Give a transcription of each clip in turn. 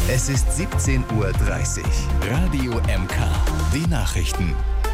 Es ist 17:30 Uhr. Radio MK. Die Nachrichten.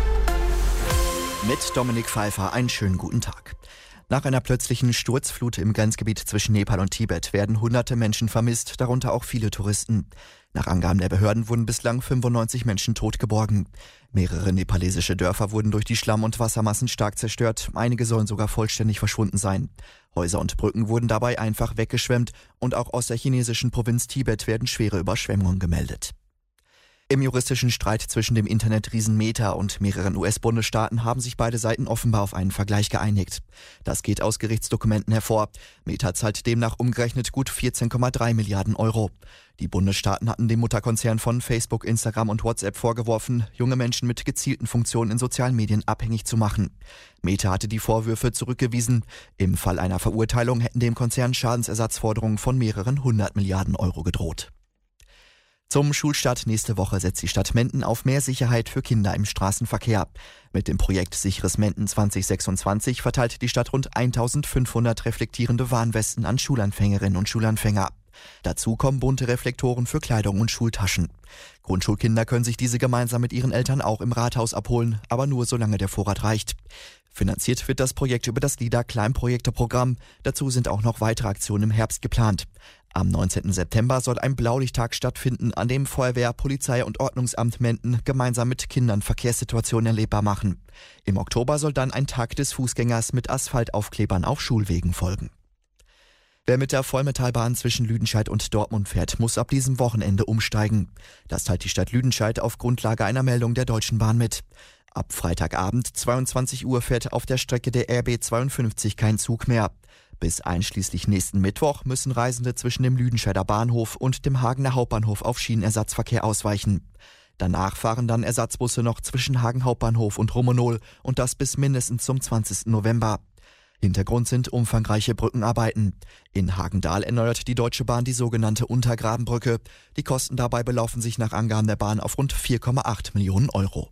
Mit Dominik Pfeiffer einen schönen guten Tag. Nach einer plötzlichen Sturzflut im Grenzgebiet zwischen Nepal und Tibet werden hunderte Menschen vermisst, darunter auch viele Touristen. Nach Angaben der Behörden wurden bislang 95 Menschen tot geborgen. Mehrere nepalesische Dörfer wurden durch die Schlamm- und Wassermassen stark zerstört, einige sollen sogar vollständig verschwunden sein. Häuser und Brücken wurden dabei einfach weggeschwemmt und auch aus der chinesischen Provinz Tibet werden schwere Überschwemmungen gemeldet. Im juristischen Streit zwischen dem Internetriesen Meta und mehreren US-Bundesstaaten haben sich beide Seiten offenbar auf einen Vergleich geeinigt. Das geht aus Gerichtsdokumenten hervor. Meta zahlt demnach umgerechnet gut 14,3 Milliarden Euro. Die Bundesstaaten hatten dem Mutterkonzern von Facebook, Instagram und WhatsApp vorgeworfen, junge Menschen mit gezielten Funktionen in sozialen Medien abhängig zu machen. Meta hatte die Vorwürfe zurückgewiesen. Im Fall einer Verurteilung hätten dem Konzern Schadensersatzforderungen von mehreren 100 Milliarden Euro gedroht. Zum Schulstart nächste Woche setzt die Stadt Menden auf mehr Sicherheit für Kinder im Straßenverkehr. Mit dem Projekt Sicheres Menden 2026 verteilt die Stadt rund 1500 reflektierende Warnwesten an Schulanfängerinnen und Schulanfänger. Dazu kommen bunte Reflektoren für Kleidung und Schultaschen. Grundschulkinder können sich diese gemeinsam mit ihren Eltern auch im Rathaus abholen, aber nur solange der Vorrat reicht. Finanziert wird das Projekt über das LIDA Kleinprojekteprogramm. Dazu sind auch noch weitere Aktionen im Herbst geplant. Am 19. September soll ein Blaulichttag stattfinden, an dem Feuerwehr, Polizei und Ordnungsamt Menden gemeinsam mit Kindern Verkehrssituationen erlebbar machen. Im Oktober soll dann ein Tag des Fußgängers mit Asphaltaufklebern auf Schulwegen folgen. Wer mit der Vollmetallbahn zwischen Lüdenscheid und Dortmund fährt, muss ab diesem Wochenende umsteigen. Das teilt die Stadt Lüdenscheid auf Grundlage einer Meldung der Deutschen Bahn mit. Ab Freitagabend 22 Uhr fährt auf der Strecke der RB 52 kein Zug mehr. Bis einschließlich nächsten Mittwoch müssen Reisende zwischen dem Lüdenscheider Bahnhof und dem Hagener Hauptbahnhof auf Schienenersatzverkehr ausweichen. Danach fahren dann Ersatzbusse noch zwischen Hagen Hauptbahnhof und Romanol und das bis mindestens zum 20. November. Hintergrund sind umfangreiche Brückenarbeiten. In Hagendahl erneuert die Deutsche Bahn die sogenannte Untergrabenbrücke. Die Kosten dabei belaufen sich nach Angaben der Bahn auf rund 4,8 Millionen Euro.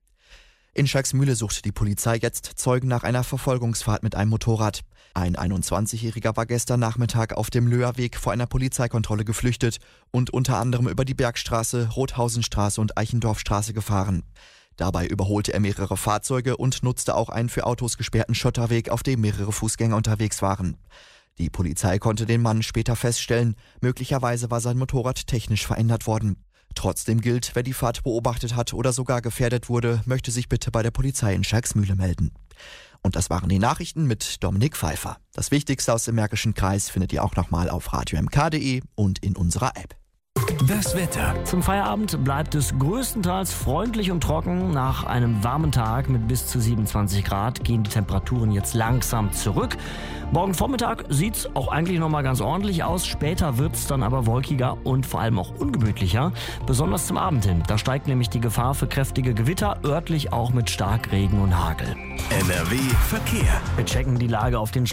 In Schalksmühle sucht die Polizei jetzt Zeugen nach einer Verfolgungsfahrt mit einem Motorrad. Ein 21-Jähriger war gestern Nachmittag auf dem Löherweg vor einer Polizeikontrolle geflüchtet und unter anderem über die Bergstraße, Rothausenstraße und Eichendorfstraße gefahren. Dabei überholte er mehrere Fahrzeuge und nutzte auch einen für Autos gesperrten Schotterweg, auf dem mehrere Fußgänger unterwegs waren. Die Polizei konnte den Mann später feststellen, möglicherweise war sein Motorrad technisch verändert worden. Trotzdem gilt, wer die Fahrt beobachtet hat oder sogar gefährdet wurde, möchte sich bitte bei der Polizei in Schalksmühle melden. Und das waren die Nachrichten mit Dominik Pfeiffer. Das Wichtigste aus dem Märkischen Kreis findet ihr auch nochmal auf radiomk.de und in unserer App. Das Wetter. Zum Feierabend bleibt es größtenteils freundlich und trocken. Nach einem warmen Tag mit bis zu 27 Grad gehen die Temperaturen jetzt langsam zurück. Morgen Vormittag sieht es auch eigentlich noch mal ganz ordentlich aus. Später wird es dann aber wolkiger und vor allem auch ungemütlicher. Besonders zum Abend hin. Da steigt nämlich die Gefahr für kräftige Gewitter, örtlich auch mit Starkregen und Hagel. NRW Verkehr. Wir checken die Lage auf den